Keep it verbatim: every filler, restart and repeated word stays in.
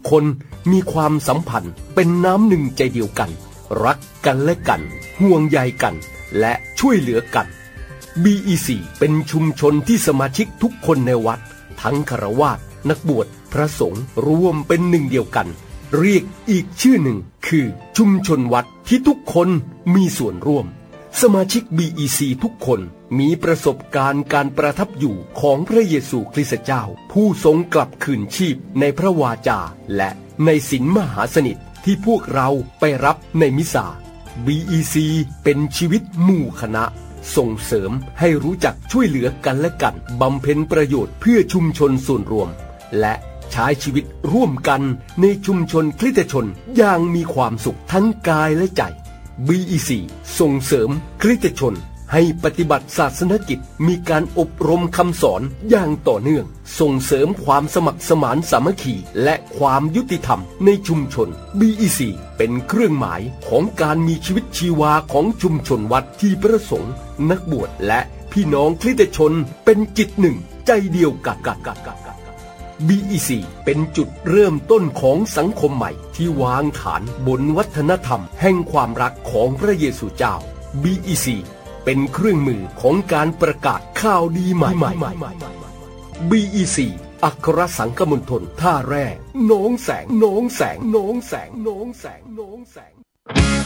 คนมีความสัมพันธ์เป็นน้ำหนึ่งใจเดียวกันรักกันและกันห่วงใยกันและช่วยเหลือกัน บี อี ซี เป็นชุมชนที่สมาชิกทุกคนในวัดทั้งฆราวาสนักบวชพระสงฆ์รวมเป็นหนึ่งเดียวกันเรียกอีกชื่อหนึ่งคือชุมชนวัดที่ทุกคนมีส่วนร่วมสมาชิก บี อี ซี ทุกคนมีประสบการณ์การประทับอยู่ของพระเยซูคริสต์เจ้าผู้ทรงกลับคืนชีพในพระวาจาและในศีลมหาสนิทที่พวกเราไปรับในมิสา บี อี ซี เป็นชีวิตหมู่คณะส่งเสริมให้รู้จักช่วยเหลือกันและกันบำเพ็ญประโยชน์เพื่อชุมชนส่วนรวมและใช้ชีวิตร่วมกันในชุมชนคริสตชนอย่างมีความสุขทั้งกายและใจ บี อี ซี ส่งเสริมคริสตชนให้ปฏิบัติศาสนกิจมีการอบรมคำสอนอย่างต่อเนื่องส่งเสริมความสมัครสมานสามัคคีและความยุติธรรมในชุมชน บี อี ซี เป็นเครื่องหมายของการมีชีวิตชีวาของชุมชนวัดที่ประสงค์นักบวชและพี่น้องคริสตชนเป็นจิตหนึ่งใจเดียวกัน บี อี ซี เป็นจุดเริ่มต้นของสังคมใหม่ที่วางฐานบนวัฒนธรรมแห่งความรักของพระเยซูเจ้า บี อี ซี เป็นเครื่องมือของการประกาศข่าวดีใหม่ บี อี ซี อัครสังฆมณฑลท่าแร่หนองแสงหนองแสงหนองแสงหนองแสงหนองแสง